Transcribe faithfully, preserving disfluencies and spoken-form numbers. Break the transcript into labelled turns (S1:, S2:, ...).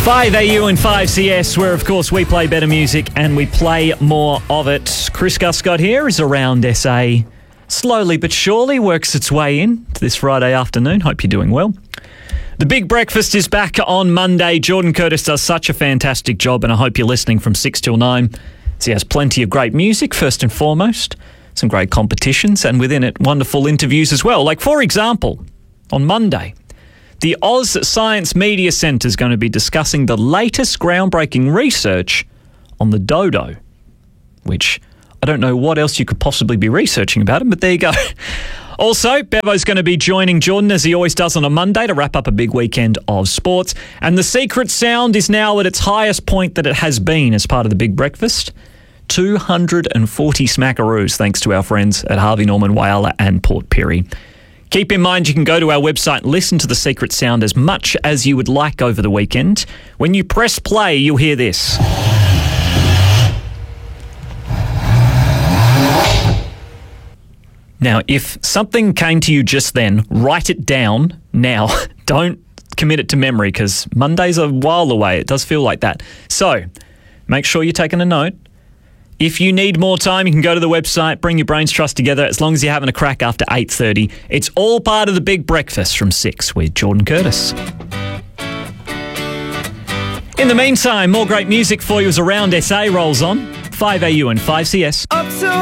S1: five A U and five C S, where of course we play better music and we play more of it. Chris Guscott here is around S A. Slowly but surely works its way in to this Friday afternoon. Hope you're doing well. The Big Breakfast is back on Monday. Jordan Curtis does such a fantastic job, and I hope you're listening from six till nine. So he has plenty of great music, first and foremost, some great competitions, and within it, wonderful interviews as well. Like, for example, on Monday, the Oz Science Media Centre is going to be discussing the latest groundbreaking research on the dodo, which I don't know what else you could possibly be researching about it, but there you go. Also, Bevo's going to be joining Jordan, as he always does on a Monday, to wrap up a big weekend of sports. And the secret sound is now at its highest point that it has been as part of the Big Breakfast. two hundred forty smackaroos, thanks to our friends at Harvey Norman, Whyalla and Port Pirie. Keep in mind you can go to our website and listen to the secret sound as much as you would like over the weekend. When you press play, you'll hear this. Now, if something came to you just then, write it down now. Don't commit it to memory, because Monday's a while away. It does feel like that. So, make sure you're taking a note. If you need more time, you can go to the website, bring your brains trust together, as long as you're having a crack after eight thirty. It's all part of the Big Breakfast from six with Jordan Curtis. In the meantime, more great music for you as Around S A rolls on. five A U and five C S. Up to